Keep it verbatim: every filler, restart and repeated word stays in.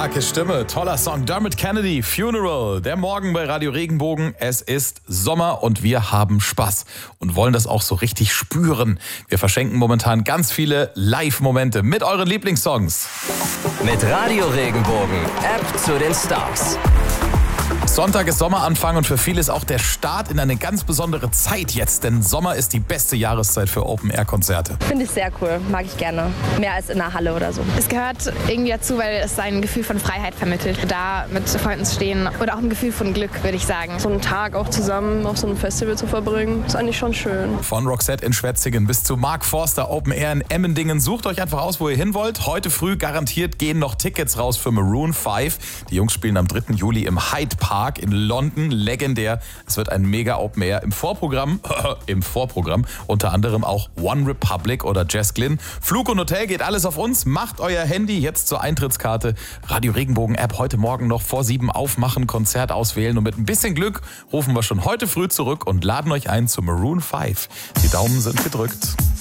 Starke Stimme, toller Song. Dermot Kennedy, Funeral. Der Morgen bei Radio Regenbogen. Es ist Sommer und wir haben Spaß und wollen das auch so richtig spüren. Wir verschenken momentan ganz viele Live-Momente mit euren Lieblingssongs. Mit Radio Regenbogen, App zu den Stars. Sonntag ist Sommeranfang und für viele ist auch der Start in eine ganz besondere Zeit jetzt, denn Sommer ist die beste Jahreszeit für Open-Air-Konzerte. Finde ich sehr cool, mag ich gerne. Mehr als in einer Halle oder so. Es gehört irgendwie dazu, weil es ein Gefühl von Freiheit vermittelt. Da mit Freunden zu stehen oder auch ein Gefühl von Glück, würde ich sagen. So einen Tag auch zusammen auf so einem Festival zu verbringen, ist eigentlich schon schön. Von Roxette in Schwetzingen bis zu Mark Forster Open Air in Emmendingen. Sucht euch einfach aus, wo ihr hin wollt. Heute früh garantiert gehen noch Tickets raus für Maroon fünf. Die Jungs spielen am dritten Juli im Hyde Park in London, legendär. Es wird ein mega Open Air im Vorprogramm, im Vorprogramm, unter anderem auch One Republic oder Jess Glynn. Flug und Hotel geht alles auf uns. Macht euer Handy jetzt zur Eintrittskarte. Radio Regenbogen App heute Morgen noch vor sieben aufmachen, Konzert auswählen und mit ein bisschen Glück rufen wir schon heute früh zurück und laden euch ein zu Maroon fünf. Die Daumen sind gedrückt.